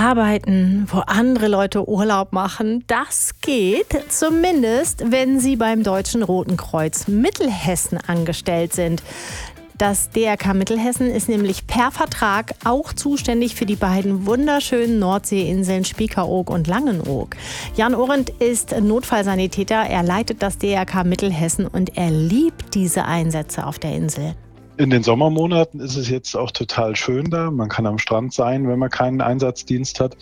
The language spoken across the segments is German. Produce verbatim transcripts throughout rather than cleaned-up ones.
Arbeiten, wo andere Leute Urlaub machen, das geht, zumindest wenn Sie beim Deutschen Roten Kreuz Mittelhessen angestellt sind. Das D R K Mittelhessen ist nämlich per Vertrag auch zuständig für die beiden wunderschönen Nordseeinseln Spiekeroog und Langenoog. Jan Orendt ist Notfallsanitäter, er leitet das D R K Mittelhessen und er liebt diese Einsätze auf der Insel. In den Sommermonaten ist es jetzt auch total schön da. Man kann am Strand sein, wenn man keinen Einsatzdienst hat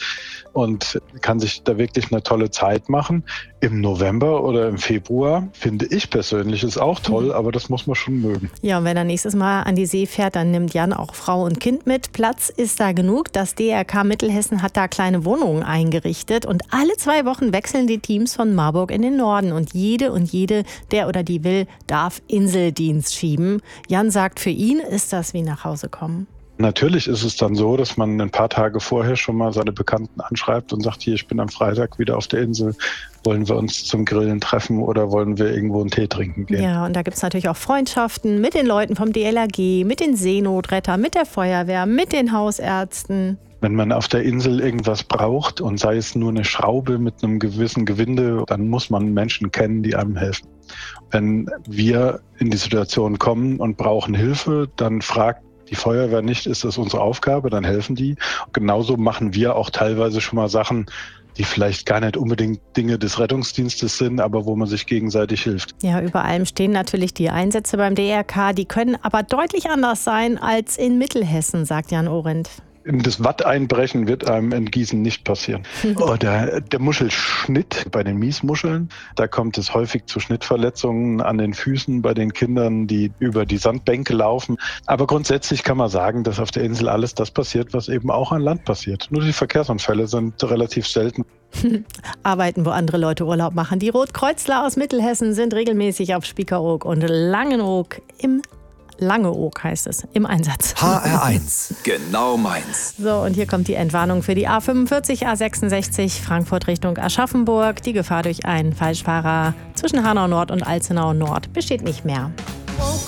und kann sich da wirklich eine tolle Zeit machen. Im November oder im Februar finde ich persönlich ist auch toll, aber das muss man schon mögen. Ja, und wenn er nächstes Mal an die See fährt, dann nimmt Jan auch Frau und Kind mit. Platz ist da genug. Das D R K Mittelhessen hat da kleine Wohnungen eingerichtet und alle zwei Wochen wechseln die Teams von Marburg in den Norden und jede und jede, der oder die will, darf Inseldienst schieben. Jan sagt, für ihn ist das wie nach Hause kommen. Natürlich ist es dann so, dass man ein paar Tage vorher schon mal seine Bekannten anschreibt und sagt, hier, ich bin am Freitag wieder auf der Insel. Wollen wir uns zum Grillen treffen oder wollen wir irgendwo einen Tee trinken gehen? Ja, und da gibt es natürlich auch Freundschaften mit den Leuten vom D L R G, mit den Seenotrettern, mit der Feuerwehr, mit den Hausärzten. Wenn man auf der Insel irgendwas braucht und sei es nur eine Schraube mit einem gewissen Gewinde, dann muss man Menschen kennen, die einem helfen. Wenn wir in die Situation kommen und brauchen Hilfe, dann fragt die Feuerwehr nicht, ist das unsere Aufgabe, dann helfen die. Genauso machen wir auch teilweise schon mal Sachen, die vielleicht gar nicht unbedingt Dinge des Rettungsdienstes sind, aber wo man sich gegenseitig hilft. Ja, über allem stehen natürlich die Einsätze beim D R K, die können aber deutlich anders sein als in Mittelhessen, sagt Jan Orendt. In das Watt einbrechen wird einem in Gießen nicht passieren. Oder der Muschelschnitt bei den Miesmuscheln, da kommt es häufig zu Schnittverletzungen an den Füßen bei den Kindern, die über die Sandbänke laufen. Aber grundsätzlich kann man sagen, dass auf der Insel alles das passiert, was eben auch an Land passiert. Nur die Verkehrsunfälle sind relativ selten. Arbeiten, wo andere Leute Urlaub machen. Die Rotkreuzler aus Mittelhessen sind regelmäßig auf Spiekeroog und Langenoog im Langeoog heißt es, im Einsatz. H R eins, genau meins. So, und hier kommt die Entwarnung für die A fünfundvierzig, A sechsundsechzig, Frankfurt Richtung Aschaffenburg. Die Gefahr durch einen Falschfahrer zwischen Hanau Nord und Alzenau Nord besteht nicht mehr.